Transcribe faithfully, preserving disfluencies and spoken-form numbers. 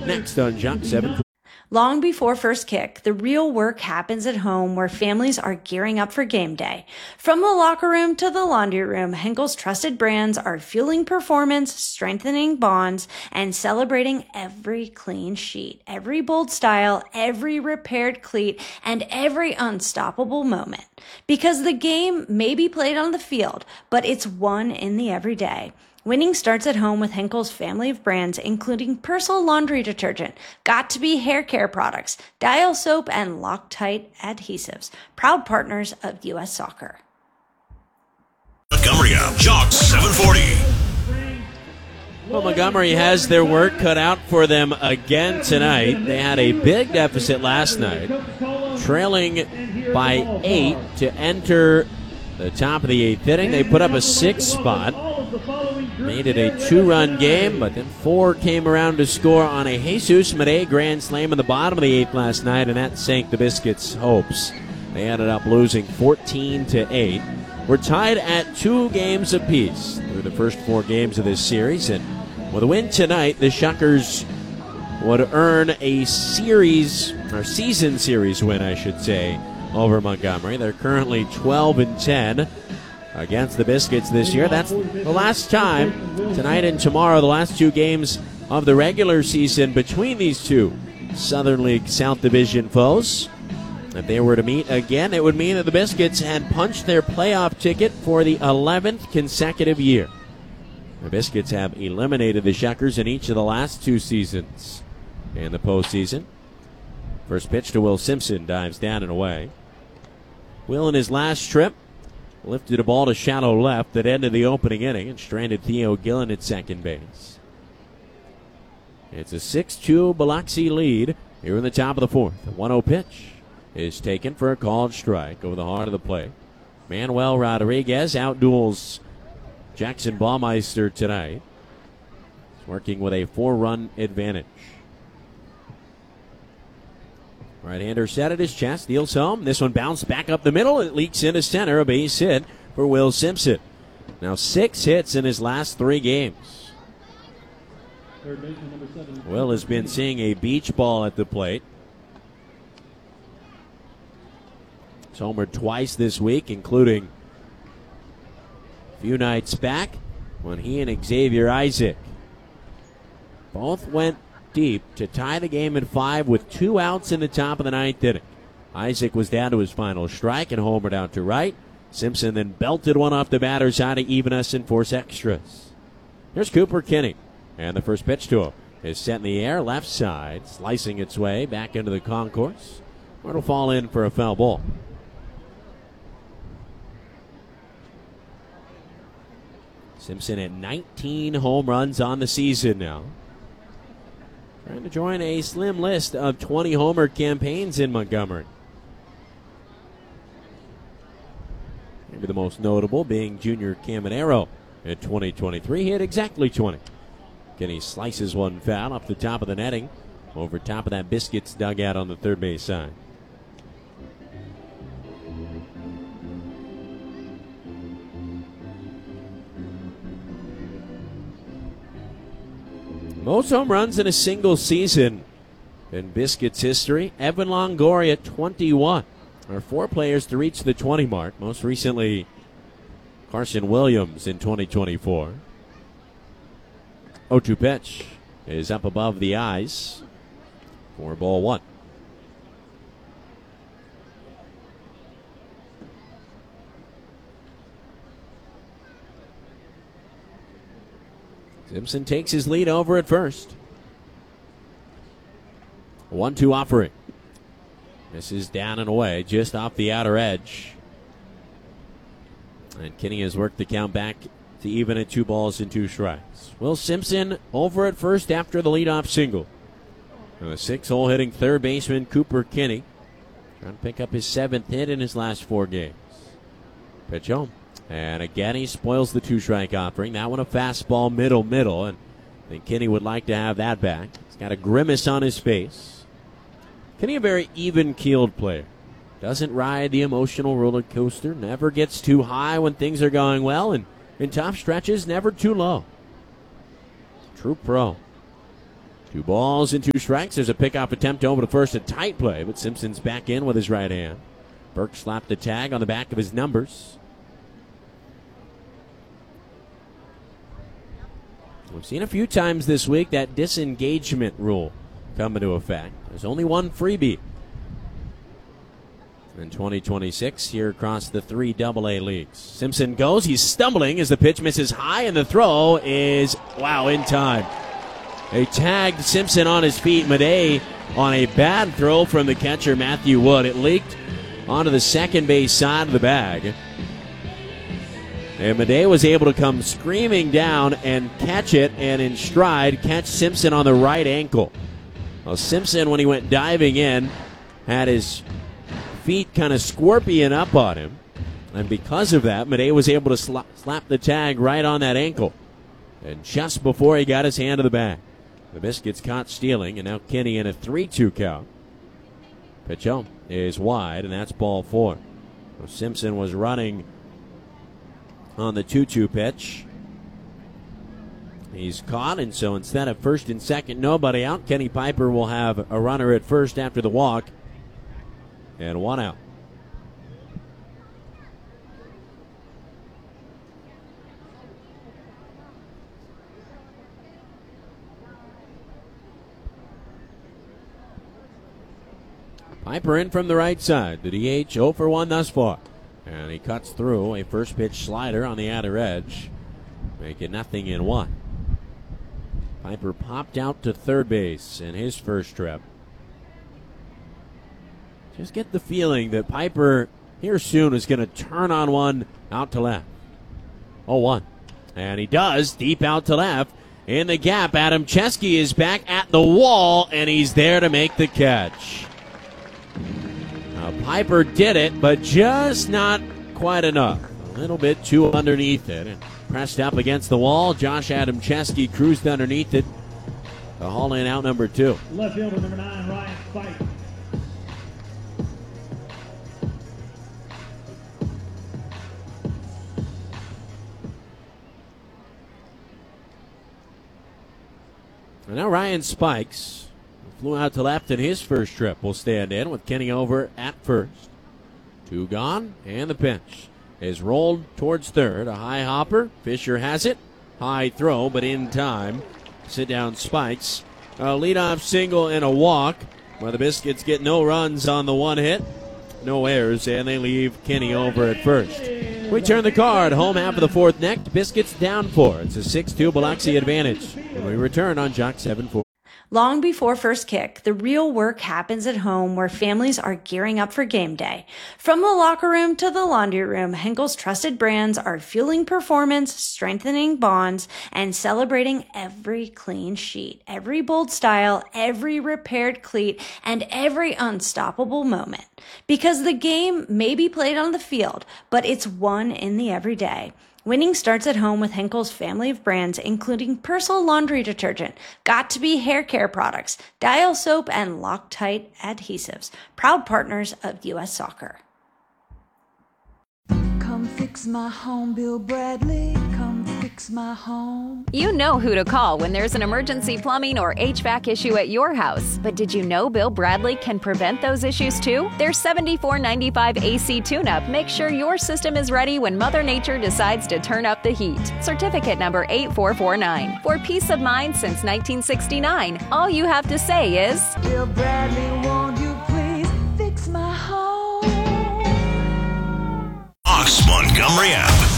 next on Jock seven. Long before first kick, the real work happens at home where families are gearing up for game day. From the locker room to the laundry room, Henkel's trusted brands are fueling performance, strengthening bonds, and celebrating every clean sheet, every bold style, every repaired cleat, and every unstoppable moment. Because the game may be played on the field, but it's won in the everyday. Winning starts at home with Henkel's family of brands, including Persil laundry detergent, Got2b hair care products, Dial soap, and Loctite adhesives. Proud partners of U S Soccer. Montgomery app, Jock seven forty. Well, Montgomery has their work cut out for them again tonight. They had a big deficit last night, trailing by eight to enter the top of the eighth inning. They put up a six spot. Made it a two-run game, but then four came around to score on a Jesus Madej grand slam in the bottom of the eighth last night, and that sank the Biscuits' hopes. They ended up losing fourteen to eight. We're tied at two games apiece through the first four games of this series, and with a win tonight, the Shuckers would earn a series, or season series win, I should say, over Montgomery. They're currently twelve and ten. Against the Biscuits this year. That's the last time, tonight and tomorrow, the last two games of the regular season between these two Southern League South Division foes. If they were to meet again, it would mean that the Biscuits had punched their playoff ticket for the eleventh consecutive year. The Biscuits have eliminated the Shuckers in each of the last two seasons in the postseason. First pitch to Will Simpson, dives down and away. Will, in his last trip, lifted a ball to shallow left that ended the opening inning and stranded Theo Gillen at second base. It's a six two Biloxi lead here in the top of the fourth. The one oh pitch is taken for a called strike over the heart of the plate. Manuel Rodriguez outduels Jackson Baumeister tonight. He's working with a four-run advantage. Right-hander set at his chest, deals home. This one bounced back up the middle. It leaks into center. A base hit for Will Simpson. Now six hits in his last three games. Will has been seeing a beach ball at the plate. He's homered twice this week, including a few nights back when he and Xavier Isaac both went deep to tie the game at five with two outs in the top of the ninth inning. Isaac was down to his final strike and homered out to right. Simpson then belted one off the batter's side to even us and force extras. Here's Cooper Kinney, and the first pitch to him is set in the air, left side, slicing its way back into the concourse, where it'll fall in for a foul ball. Simpson at nineteen home runs on the season now. Trying to join a slim list of twenty homer campaigns in Montgomery. Maybe the most notable being Junior Caminero in twenty twenty-three. He hit exactly twenty. Kenny slices one foul off the top of the netting over top of that Biscuits dugout on the third base side. Most home runs in a single season in Biscuits history. Evan Longoria, twenty-one. There are four players to reach the twenty mark. Most recently, Carson Williams in twenty twenty-four. oh two pitch is up above the eyes for ball one. Simpson takes his lead over at first. one two offering. This is down and away, just off the outer edge. And Kinney has worked the count back to even at two balls and two strikes. Will Simpson over at first after the leadoff single. And the six-hole hitting third baseman Cooper Kinney trying to pick up his seventh hit in his last four games. Pitch home. And again, he spoils the two-strike offering. That one a fastball middle, middle. And I think Kinney would like to have that back. He's got a grimace on his face. Kinney, a very even-keeled player. Doesn't ride the emotional roller coaster. Never gets too high when things are going well. And in tough stretches, never too low. True pro. Two balls and two strikes. There's a pickoff attempt over to first, a tight play, but Simpson's back in with his right hand. Burke slapped the tag on the back of his numbers. We've seen a few times this week that disengagement rule come into effect. There's only one freebie in twenty twenty-six here across the three double A leagues. Simpson goes. He's stumbling as the pitch misses high, and the throw is, wow, in time. They tagged Simpson on his feet. Madej on a bad throw from the catcher, Matthew Wood. It leaked onto the second base side of the bag. And Madej was able to come screaming down and catch it, and in stride catch Simpson on the right ankle. Well, Simpson, when he went diving in, had his feet kind of scorpion up on him. And because of that, Madej was able to sla- slap the tag right on that ankle. And just before he got his hand to the bag, the Biscuits caught stealing, and now Kinney in a three two count. Pitch home is wide, and that's ball four. So Simpson was running on the two two pitch. He's caught, and so instead of first and second, nobody out, Kenny Piper will have a runner at first after the walk, and one out. Piper in from the right side. The D H oh for one thus far. And he cuts through a first pitch slider on the outer edge, making nothing in one. Piper popped out to third base in his first trip. Just get the feeling that Piper here soon is going to turn on one out to left. oh one. And he does, deep out to left. In the gap, Adam Chesky is back at the wall, and he's there to make the catch. Now, Piper did it, but just not quite enough. A little bit too underneath it. And pressed up against the wall. Josh Adam Chesky cruised underneath it to haul in out number two. Left fielder number nine, Ryan Spike. And now Ryan Spikes, who flew out to left in his first trip, will stand in with Kenny over at first. Two gone, and the pitch is rolled towards third. A high hopper. Fisher has it. High throw, but in time. Sit down Spikes. A leadoff single and a walk. Well, the Biscuits get no runs on the one hit. No errors, and they leave Kenny over at first. We turn the card. Home half of the fourth next. Biscuits down four. It's a six two Biloxi advantage. When we return on Jock seven four. Long before first kick, the real work happens at home where families are gearing up for game day. From the locker room to the laundry room, Henkel's trusted brands are fueling performance, strengthening bonds, and celebrating every clean sheet, every bold style, every repaired cleat, and every unstoppable moment. Because the game may be played on the field, but it's won in the everyday. Winning starts at home with Henkel's family of brands, including Persil laundry detergent, Got2b hair care products, Dial soap, and Loctite adhesives. Proud partners of U S Soccer. Come fix my home, Bill Bradley. Come fix my home. You know who to call when there's an emergency plumbing or H V A C issue at your house. But did you know Bill Bradley can prevent those issues too? Their seventy-four ninety-five A C tune-up makes sure your system is ready when Mother Nature decides to turn up the heat. Certificate number eight four four nine. For peace of mind since nineteen sixty-nine, all you have to say is, Bill Bradley, won't you please fix my home? Ox Montgomery app.